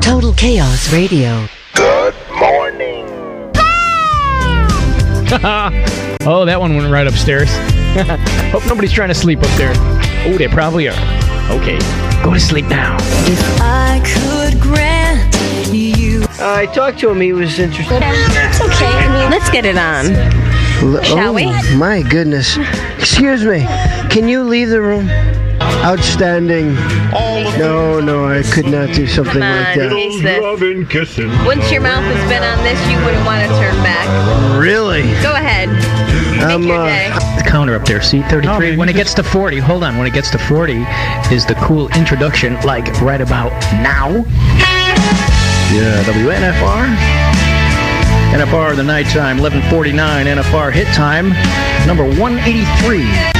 Total Chaos Radio. Good morning. Oh, that one went right upstairs. Hope nobody's trying to sleep up there. Oh, they probably are. Okay, go to sleep now. If I could grant you. I talked to him. He was interested. It's okay. Let's get it on. Shall we? My goodness. Excuse me. Can you leave the room? Outstanding. No, I could not do something like that. Once your mouth has been on this, you wouldn't want to turn back. Really? Go ahead. Make your day. The counter up there, see, 33. When it gets to 40, hold on. When it gets to 40 is the cool introduction, like right about now. Yeah, WNFR. NFR, the nighttime, 11:49. NFR hit time, number 183.